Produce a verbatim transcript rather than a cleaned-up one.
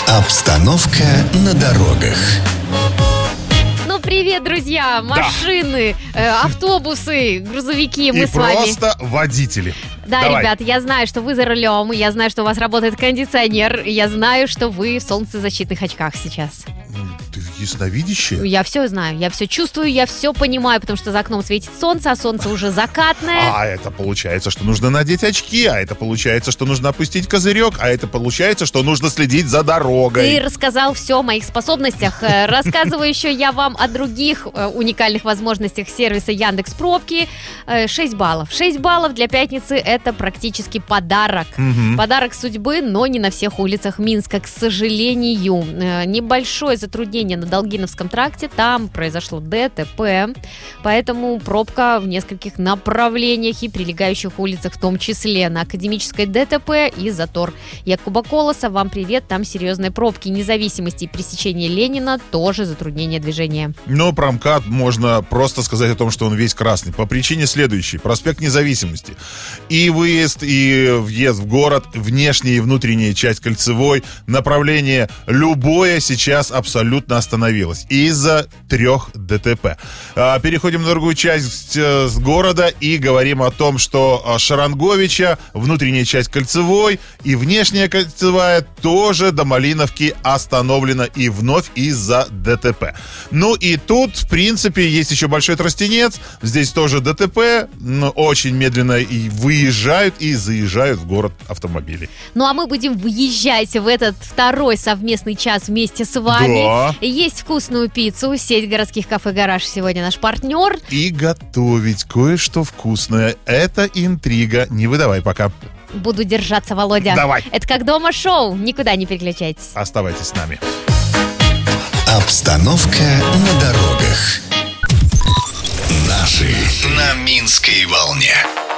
Обстановка на дорогах. Ну, привет, друзья! Машины, э, автобусы, грузовики, мы И с вами. просто водители. Да, Давай. ребят, я знаю, что вы за рулем, я знаю, что у вас работает кондиционер, и я знаю, что вы в солнцезащитных очках сейчас. Ты ясновидящая? Я все знаю, я все чувствую, я все понимаю, потому что за окном светит солнце, а солнце уже закатное. А это получается, что нужно надеть очки, а это получается, что нужно опустить козырек, а это получается, что нужно следить за дорогой. Ты рассказал все о моих способностях. Э, Рассказываю еще я вам о других э, уникальных возможностях сервиса Яндекс.Пробки. Э, шесть баллов. шесть баллов для пятницы – это практически подарок. Мгм. Подарок судьбы, но не на всех улицах Минска, к сожалению. Э, Небольшое затруднение на Долгиновском тракте. Там произошло ДТП. Поэтому пробка в нескольких направлениях и прилегающих улицах, в том числе на Академической ДТП и затор Якуба Колоса. Вам привет, там серьезные пробки. Независимости и пресечения Ленина тоже затруднение движения. Но про МКАД можно просто сказать о том, что он весь красный. По причине следующей. Проспект Независимости. И выезд, и въезд в город, внешняя и внутренняя часть Кольцевой, направление любое сейчас абсолютно остановилось. Из-за трех ДТП. А, Переходим на другую часть э, с города и говорим о том, что а, Шаранговича, внутренняя часть Кольцевой и внешняя Кольцевая тоже до Малиновки остановлена и вновь из-за ДТП. Ну и тут, в принципе, есть еще Большой Тростенец. Здесь тоже ДТП, но очень медленно и выезжают, и заезжают в город автомобили. Ну а мы будем въезжать в этот второй совместный час вместе с вами. Да. Есть вкусную пиццу. Сеть городских кафе «Гараж» сегодня наш партнер. И готовить кое-что вкусное. Это интрига. Не выдавай пока. Буду держаться, Володя. Давай. Это как дома шоу. Никуда не переключайтесь. Оставайтесь с нами. Обстановка на дорогах. Наши на Минской волне.